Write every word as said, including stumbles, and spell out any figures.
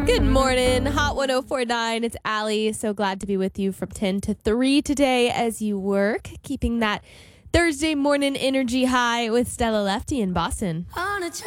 Good morning, Hot one oh four point nine. It's Allie. So glad to be with you from ten to three today as you work, keeping that Thursday morning energy high with Stella Lefty in Boston. On a